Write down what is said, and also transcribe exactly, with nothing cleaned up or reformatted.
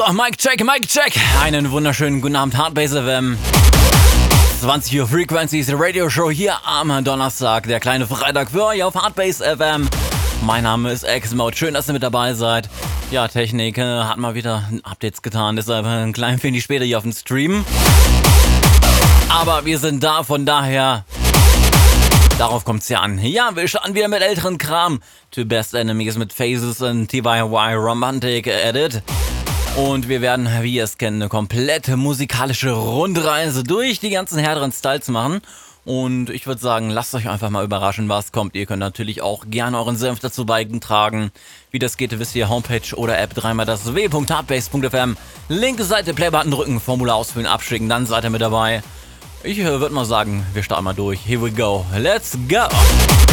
So, Mic check, Mic check. Einen wunderschönen guten Abend, Hardbase F M. zwanzig Uhr Frequencies Radio Show hier am Donnerstag, der kleine Freitag für euch auf Hardbase F M. Mein Name ist X-Mode, schön, dass ihr mit dabei seid. Ja, Technik äh, hat mal wieder Updates getan, deshalb ein klein wenig später hier auf dem Stream. Aber wir sind da, von daher, darauf kommt's ja an. Ja, wir starten wieder mit älteren Kram. To Best Enemies mit Phases und T Y Y Romantic Edit. Und wir werden, wie ihr es kennt, eine komplette musikalische Rundreise durch die ganzen härteren Styles machen. Und ich würde sagen, lasst euch einfach mal überraschen, was kommt. Ihr könnt natürlich auch gerne euren Senf dazu beitragen. Wie das geht, wisst ihr, Homepage oder App, dreimal das w punkt hardbase punkt f m. Linke Seite, Playbutton drücken, Formular ausfüllen, abschicken, dann seid ihr mit dabei. Ich äh, würde mal sagen, wir starten mal durch. Here we go. Let's go!